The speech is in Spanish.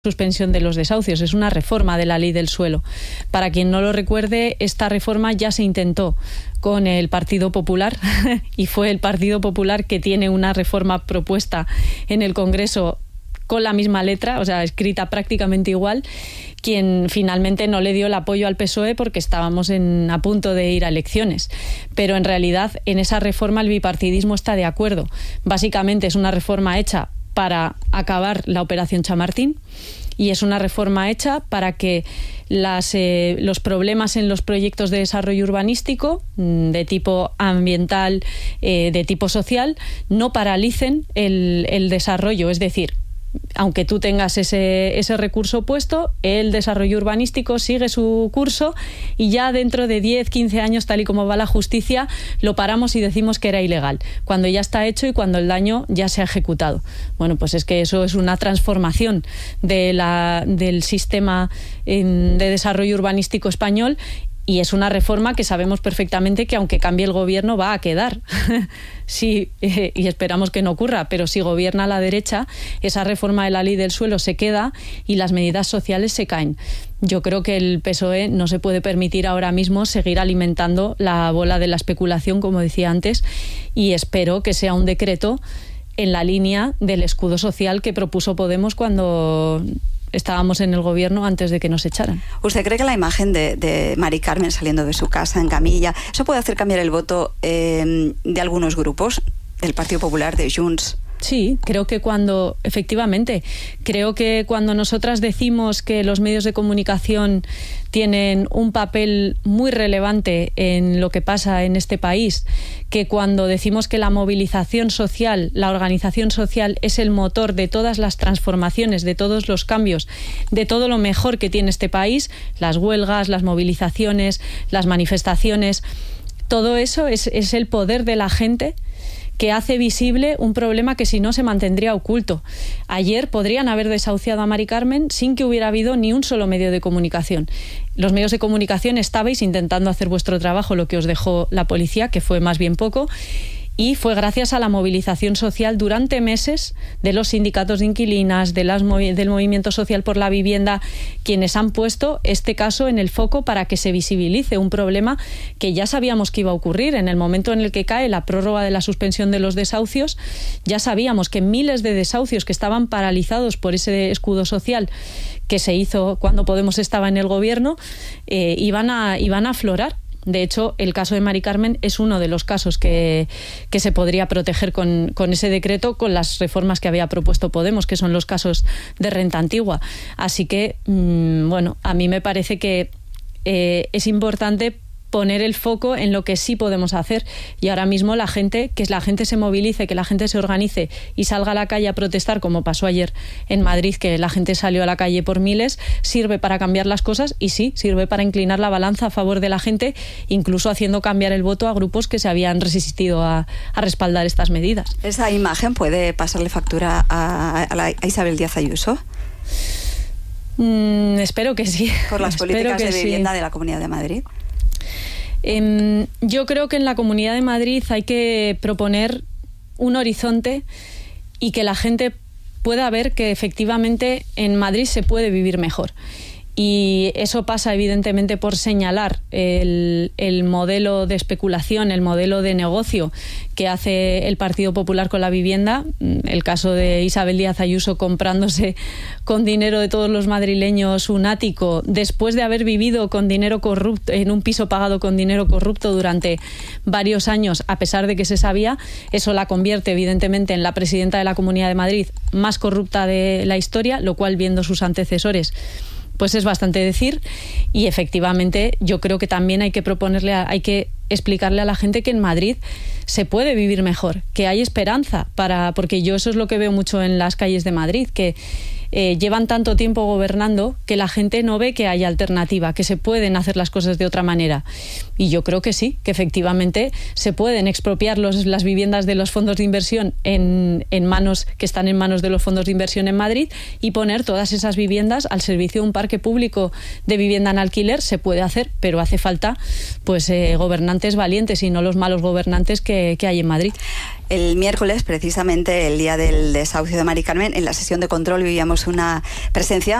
suspensión de los desahucios, es una reforma de la ley del suelo. Para quien no lo recuerde, esta reforma ya se intentó con el Partido Popular y fue el Partido Popular que tiene una reforma propuesta en el Congreso con la misma letra, o sea, escrita prácticamente igual, quien finalmente no le dio el apoyo al PSOE porque estábamos a punto de ir a elecciones. Pero en realidad en esa reforma el bipartidismo está de acuerdo. Básicamente es una reforma hecha para acabar la operación Chamartín y es una reforma hecha para que los problemas en los proyectos de desarrollo urbanístico de tipo ambiental, de tipo social, no paralicen el desarrollo. Es decir, aunque tú tengas ese recurso puesto, el desarrollo urbanístico sigue su curso y ya dentro de 10, 15 años, tal y como va la justicia, lo paramos y decimos que era ilegal, cuando ya está hecho y cuando el daño ya se ha ejecutado. Bueno, pues es que eso es una transformación del sistema de desarrollo urbanístico español. Y es una reforma que sabemos perfectamente que aunque cambie el gobierno va a quedar. Sí, y esperamos que no ocurra, pero si gobierna la derecha, esa reforma de la ley del suelo se queda y las medidas sociales se caen. Yo creo que el PSOE no se puede permitir ahora mismo seguir alimentando la bola de la especulación, como decía antes, y espero que sea un decreto en la línea del escudo social que propuso Podemos cuando estábamos en el gobierno antes de que nos echaran. ¿Usted cree que la imagen de Mari Carmen saliendo de su casa en camilla, eso puede hacer cambiar el voto de algunos grupos, del Partido Popular, de Junts? Sí, creo que efectivamente, creo que cuando nosotras decimos que los medios de comunicación tienen un papel muy relevante en lo que pasa en este país, que cuando decimos que la movilización social, la organización social es el motor de todas las transformaciones, de todos los cambios, de todo lo mejor que tiene este país, las huelgas, las movilizaciones, las manifestaciones, todo eso es el poder de la gente que hace visible un problema que si no se mantendría oculto. Ayer podrían haber desahuciado a Mari Carmen sin que hubiera habido ni un solo medio de comunicación. Los medios de comunicación estabais intentando hacer vuestro trabajo, lo que os dejó la policía, que fue más bien poco, y fue gracias a la movilización social durante meses de los sindicatos de inquilinas, del movimiento social por la vivienda, quienes han puesto este caso en el foco para que se visibilice un problema que ya sabíamos que iba a ocurrir. En el momento en el que cae la prórroga de la suspensión de los desahucios, ya sabíamos que miles de desahucios que estaban paralizados por ese escudo social que se hizo cuando Podemos estaba en el gobierno, iban a aflorar. De hecho, el caso de Mari Carmen es uno de los casos que se podría proteger con ese decreto, con las reformas que había propuesto Podemos, que son los casos de renta antigua. Así que, bueno, a mí me parece que es importante poner el foco en lo que sí podemos hacer, y ahora mismo que la gente se movilice, que la gente se organice y salga a la calle a protestar, como pasó ayer en Madrid, que la gente salió a la calle por miles, sirve para cambiar las cosas y sí, sirve para inclinar la balanza a favor de la gente, incluso haciendo cambiar el voto a grupos que se habían resistido a respaldar estas medidas. ¿Esa imagen puede pasarle factura a Isabel Díaz Ayuso? Espero que sí. Por las políticas de vivienda de la Comunidad de Madrid. Yo creo que en la Comunidad de Madrid hay que proponer un horizonte y que la gente pueda ver que efectivamente en Madrid se puede vivir mejor. Y eso pasa evidentemente por señalar el modelo de especulación, el modelo de negocio que hace el Partido Popular con la vivienda. El caso de Isabel Díaz Ayuso comprándose con dinero de todos los madrileños un ático después de haber vivido con dinero corrupto, en un piso pagado con dinero corrupto durante varios años, a pesar de que se sabía. Eso la convierte evidentemente en la presidenta de la Comunidad de Madrid más corrupta de la historia, lo cual, viendo sus antecesores, pues es bastante decir. Y efectivamente yo creo que también hay que explicarle a la gente que en Madrid se puede vivir mejor, que hay esperanza porque yo eso es lo que veo mucho en las calles de Madrid, que llevan tanto tiempo gobernando que la gente no ve que hay alternativa, que se pueden hacer las cosas de otra manera. Y yo creo que sí, que efectivamente se pueden expropiar las viviendas de los fondos de inversión que están en manos de los fondos de inversión en Madrid, y poner todas esas viviendas al servicio de un parque público de vivienda en alquiler. Se puede hacer, pero hace falta gobernantes valientes y no los malos gobernantes que hay en Madrid. El miércoles, precisamente el día del desahucio de Mari Carmen, en la sesión de control vivíamos una presencia